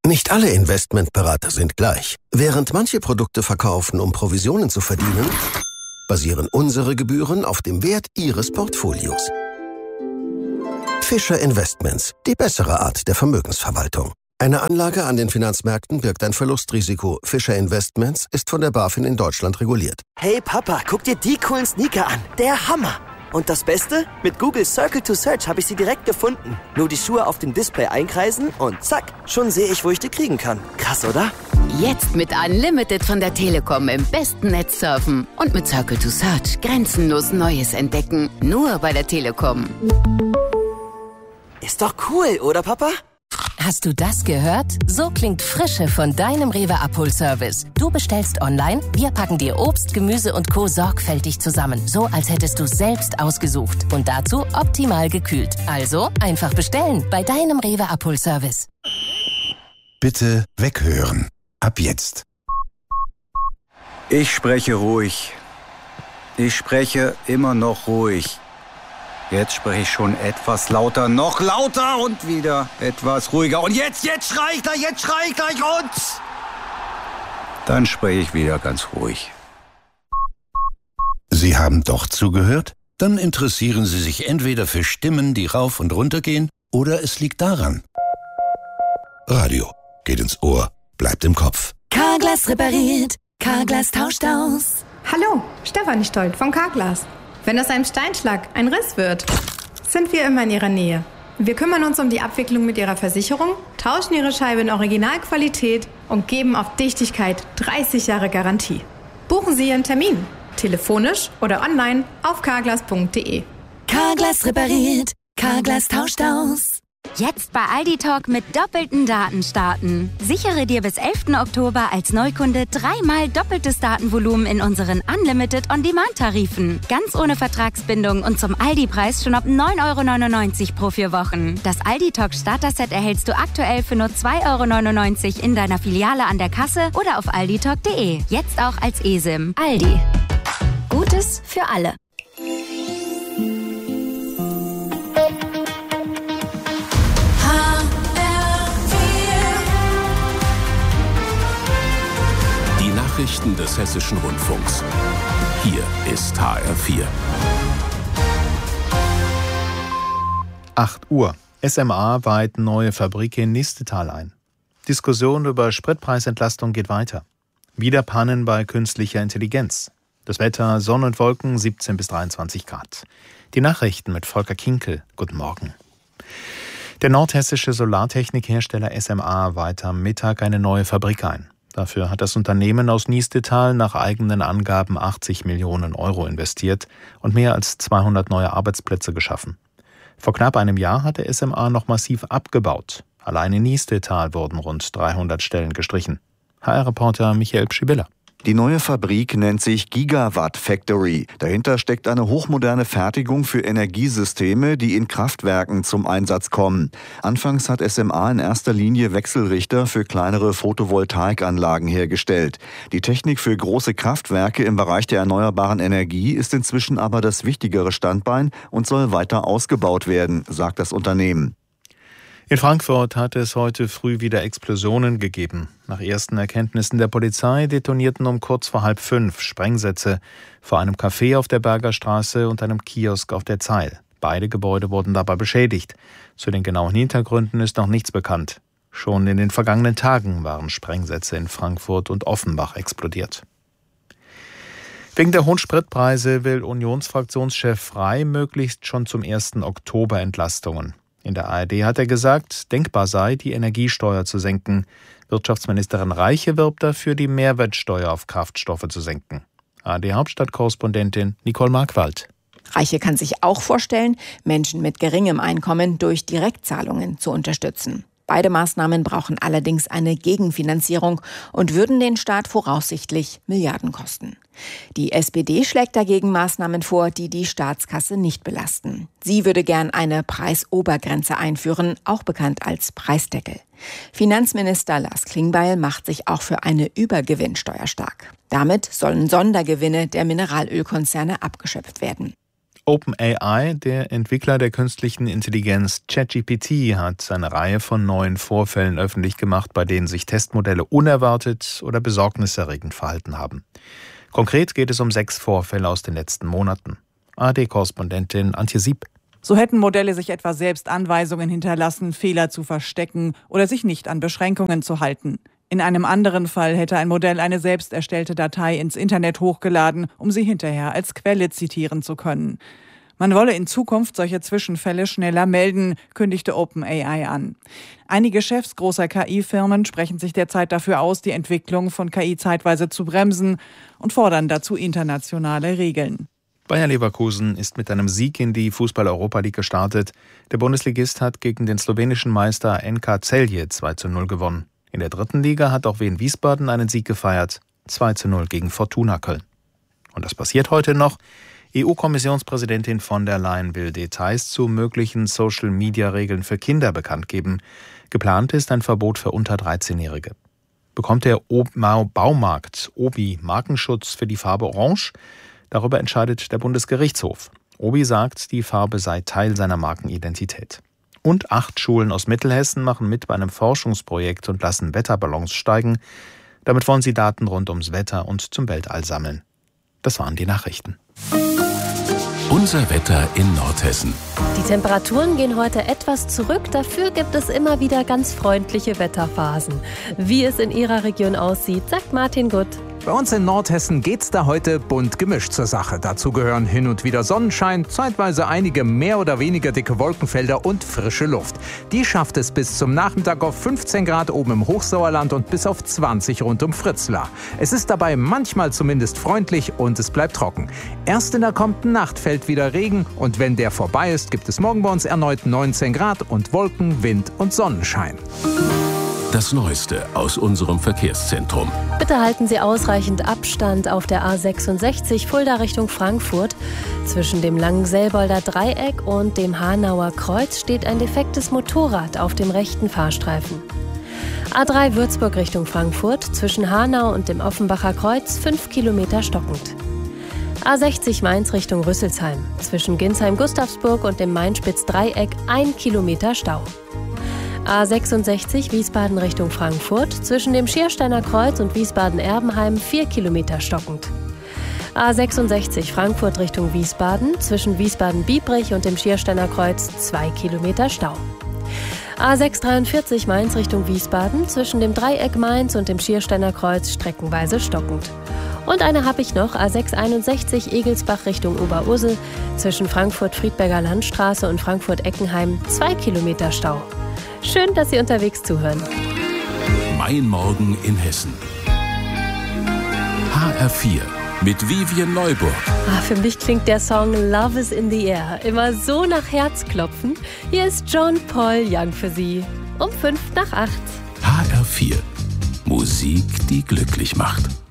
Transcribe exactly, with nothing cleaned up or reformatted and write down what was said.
Nicht alle Investmentberater sind gleich. Während manche Produkte verkaufen, um Provisionen zu verdienen, basieren unsere Gebühren auf dem Wert Ihres Portfolios. Fischer Investments, die bessere Art der Vermögensverwaltung. Eine Anlage an den Finanzmärkten birgt ein Verlustrisiko. Fischer Investments ist von der BaFin in Deutschland reguliert. Hey Papa, guck dir die coolen Sneaker an. Der Hammer! Und das Beste? Mit Google Circle to Search habe ich sie direkt gefunden. Nur die Schuhe auf dem Display einkreisen und zack, schon sehe ich, wo ich die kriegen kann. Krass, oder? Jetzt mit Unlimited von der Telekom im besten Netz surfen. Und mit Circle to Search grenzenlos Neues entdecken. Nur bei der Telekom. Ist doch cool, oder Papa? Hast du das gehört? So klingt Frische von deinem Rewe-Abholservice. Du bestellst online, wir packen dir Obst, Gemüse und Co. sorgfältig zusammen. So, als hättest du selbst ausgesucht. Und dazu optimal gekühlt. Also, einfach bestellen bei deinem Rewe-Abholservice. Bitte weghören. Ab jetzt. Ich spreche ruhig. Ich spreche immer noch ruhig. Jetzt spreche ich schon etwas lauter, noch lauter und wieder etwas ruhiger. Und jetzt, jetzt schrei ich gleich, jetzt schrei ich gleich und... Dann spreche ich wieder ganz ruhig. Sie haben doch zugehört? Dann interessieren Sie sich entweder für Stimmen, die rauf und runter gehen, oder es liegt daran. Radio geht ins Ohr, bleibt im Kopf. Carglass repariert, Carglass tauscht aus. Hallo, Stefanie Stolt von Carglass. Wenn aus einem Steinschlag ein Riss wird, sind wir immer in Ihrer Nähe. Wir kümmern uns um die Abwicklung mit Ihrer Versicherung, tauschen Ihre Scheibe in Originalqualität und geben auf Dichtigkeit dreißig Jahre Garantie. Buchen Sie Ihren Termin, telefonisch oder online auf carglass punkt de. Carglass repariert, Carglass tauscht aus. Jetzt bei Aldi Talk mit doppelten Daten starten. Sichere dir bis elften Oktober als Neukunde dreimal doppeltes Datenvolumen in unseren Unlimited On-Demand-Tarifen. Ganz ohne Vertragsbindung und zum Aldi-Preis schon ab neun Euro neunundneunzig pro vier Wochen. Das Aldi Talk Starter-Set erhältst du aktuell für nur zwei Euro neunundneunzig in deiner Filiale an der Kasse oder auf alditalk punkt de. Jetzt auch als eSIM. Aldi. Gutes für alle. Nachrichten des Hessischen Rundfunks. Hier ist H R vier. acht Uhr. S M A weiht neue Fabrik in Niestetal ein. Diskussion über Spritpreisentlastung geht weiter. Wieder Pannen bei künstlicher Intelligenz. Das Wetter, Sonne und Wolken, siebzehn bis dreiundzwanzig Grad. Die Nachrichten mit Volker Kinkel. Guten Morgen. Der nordhessische Solartechnikhersteller S M A weiht am Mittag eine neue Fabrik ein. Dafür hat das Unternehmen aus Niestetal nach eigenen Angaben achtzig Millionen Euro investiert und mehr als zweihundert neue Arbeitsplätze geschaffen. Vor knapp einem Jahr hatte S M A noch massiv abgebaut. Allein in Niestetal wurden rund dreihundert Stellen gestrichen. H R-Reporter Michael Pschibilla. Die neue Fabrik nennt sich Gigawatt Factory. Dahinter steckt eine hochmoderne Fertigung für Energiesysteme, die in Kraftwerken zum Einsatz kommen. Anfangs hat S M A in erster Linie Wechselrichter für kleinere Photovoltaikanlagen hergestellt. Die Technik für große Kraftwerke im Bereich der erneuerbaren Energie ist inzwischen aber das wichtigere Standbein und soll weiter ausgebaut werden, sagt das Unternehmen. In Frankfurt hat es heute früh wieder Explosionen gegeben. Nach ersten Erkenntnissen der Polizei detonierten um kurz vor halb fünf Sprengsätze vor einem Café auf der Bergerstraße und einem Kiosk auf der Zeil. Beide Gebäude wurden dabei beschädigt. Zu den genauen Hintergründen ist noch nichts bekannt. Schon in den vergangenen Tagen waren Sprengsätze in Frankfurt und Offenbach explodiert. Wegen der hohen Spritpreise will Unionsfraktionschef Frey möglichst schon zum ersten Oktober Entlastungen. In der A R D hat er gesagt, denkbar sei, die Energiesteuer zu senken. Wirtschaftsministerin Reiche wirbt dafür, die Mehrwertsteuer auf Kraftstoffe zu senken. A R D-Hauptstadtkorrespondentin Nicole Markwald. Reiche kann sich auch vorstellen, Menschen mit geringem Einkommen durch Direktzahlungen zu unterstützen. Beide Maßnahmen brauchen allerdings eine Gegenfinanzierung und würden den Staat voraussichtlich Milliarden kosten. Die S P D schlägt dagegen Maßnahmen vor, die die Staatskasse nicht belasten. Sie würde gern eine Preisobergrenze einführen, auch bekannt als Preisdeckel. Finanzminister Lars Klingbeil macht sich auch für eine Übergewinnsteuer stark. Damit sollen Sondergewinne der Mineralölkonzerne abgeschöpft werden. OpenAI, der Entwickler der künstlichen Intelligenz ChatGPT, hat eine Reihe von neuen Vorfällen öffentlich gemacht, bei denen sich Testmodelle unerwartet oder besorgniserregend verhalten haben. Konkret geht es um sechs Vorfälle aus den letzten Monaten. A R D-Korrespondentin Antje Sieb. So hätten Modelle sich etwa selbst Anweisungen hinterlassen, Fehler zu verstecken oder sich nicht an Beschränkungen zu halten. In einem anderen Fall hätte ein Modell eine selbst erstellte Datei ins Internet hochgeladen, um sie hinterher als Quelle zitieren zu können. Man wolle in Zukunft solche Zwischenfälle schneller melden, kündigte OpenAI an. Einige Chefs großer K I-Firmen sprechen sich derzeit dafür aus, die Entwicklung von K I zeitweise zu bremsen und fordern dazu internationale Regeln. Bayer Leverkusen ist mit einem Sieg in die Fußball-Europa League gestartet. Der Bundesligist hat gegen den slowenischen Meister N K Celje zwei zu null gewonnen. In der dritten Liga hat auch Wien Wiesbaden einen Sieg gefeiert, zwei zu null gegen Fortuna Köln. Und das passiert heute noch. E U-Kommissionspräsidentin von der Leyen will Details zu möglichen Social-Media-Regeln für Kinder bekannt geben. Geplant ist ein Verbot für unter dreizehnjährige. Bekommt der Baumarkt Obi Markenschutz für die Farbe Orange? Darüber entscheidet der Bundesgerichtshof. Obi sagt, die Farbe sei Teil seiner Markenidentität. Und acht Schulen aus Mittelhessen machen mit bei einem Forschungsprojekt und lassen Wetterballons steigen. Damit wollen sie Daten rund ums Wetter und zum Weltall sammeln. Das waren die Nachrichten. Unser Wetter in Nordhessen. Die Temperaturen gehen heute etwas zurück, dafür gibt es immer wieder ganz freundliche Wetterphasen. Wie es in Ihrer Region aussieht, sagt Martin Gutt. Bei uns in Nordhessen geht's da heute bunt gemischt zur Sache. Dazu gehören hin und wieder Sonnenschein, zeitweise einige mehr oder weniger dicke Wolkenfelder und frische Luft. Die schafft es bis zum Nachmittag auf fünfzehn Grad oben im Hochsauerland und bis auf zwanzig rund um Fritzlar. Es ist dabei manchmal zumindest freundlich und es bleibt trocken. Erst in der kommenden Nacht fällt wieder Regen und wenn der vorbei ist, gibt es morgen bei uns erneut neunzehn Grad und Wolken, Wind und Sonnenschein. Das Neueste aus unserem Verkehrszentrum. Bitte halten Sie ausreichend Abstand auf der A sechsundsechzig Fulda Richtung Frankfurt. Zwischen dem Langenselbolder Dreieck und dem Hanauer Kreuz steht ein defektes Motorrad auf dem rechten Fahrstreifen. A drei Würzburg Richtung Frankfurt, zwischen Hanau und dem Offenbacher Kreuz fünf Kilometer stockend. A sechzig Mainz Richtung Rüsselsheim, zwischen Ginsheim-Gustavsburg und dem Main-Spitz-Dreieck ein Kilometer Stau. A sechsundsechzig Wiesbaden Richtung Frankfurt, zwischen dem Schiersteiner Kreuz und Wiesbaden-Erbenheim vier Kilometer stockend. A sechsundsechzig Frankfurt Richtung Wiesbaden, zwischen Wiesbaden-Biebrich und dem Schiersteiner Kreuz zwei Kilometer Stau. A sechshundertdreiundvierzig Mainz Richtung Wiesbaden, zwischen dem Dreieck Mainz und dem Schiersteiner Kreuz streckenweise stockend. Und eine habe ich noch, A sechshunderteinundsechzig Egelsbach Richtung Oberursel, zwischen Frankfurt-Friedberger Landstraße und Frankfurt-Eckenheim zwei Kilometer Stau. Schön, dass Sie unterwegs zuhören. Mein Morgen in Hessen. H R vier mit Vivian Neuburg. Ah, für mich klingt der Song Love is in the Air immer so nach Herzklopfen. Hier ist John Paul Young für Sie. Um fünf nach acht. H R vier. Musik, die glücklich macht.